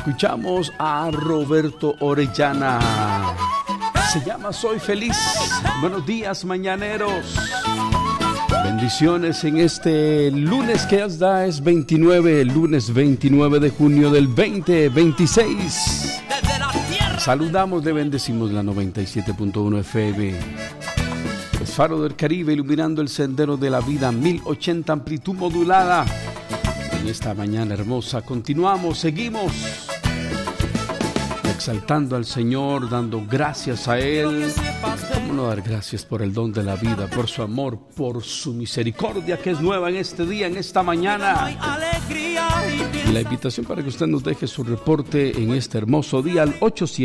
Escuchamos a Roberto Orellana. Se llama Soy Feliz. Buenos días, mañaneros. Bendiciones en este lunes que ya da, es 29, el lunes 29 de junio del 2026. Saludamos, le bendecimos la 97.1 FM. Es Faro del Caribe, iluminando el sendero de la vida, 1080 amplitud modulada. En esta mañana hermosa continuamos, seguimos exaltando al Señor, dando gracias a Él. ¿Cómo no dar gracias por el don de la vida, por su amor, por su misericordia que es nueva en este día, en esta mañana? Y la invitación para que usted nos deje su reporte en este hermoso día al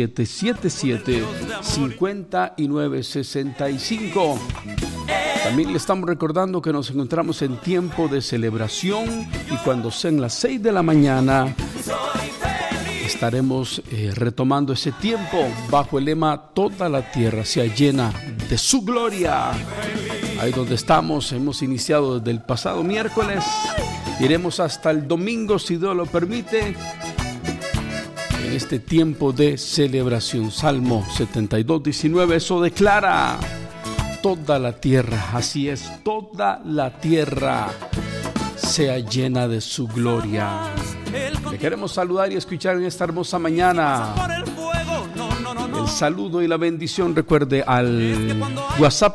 8777-5965. También le estamos recordando que nos encontramos en tiempo de celebración y cuando sean las 6 de la mañana estaremos retomando ese tiempo bajo el lema Toda la tierra sea llena de su gloria. Ahí donde estamos, hemos iniciado desde el pasado miércoles, iremos hasta el domingo si Dios lo permite, en este tiempo de celebración. Salmo 72:19, eso declara: toda la tierra, así es, toda la tierra sea llena de su gloria. Le queremos saludar y escuchar en esta hermosa mañana. El saludo y la bendición, recuerde al WhatsApp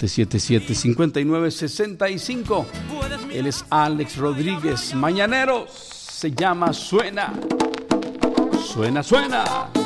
8777-5965. Él es Alex Rodríguez. Mañaneros, se llama Suena. Suena, suena.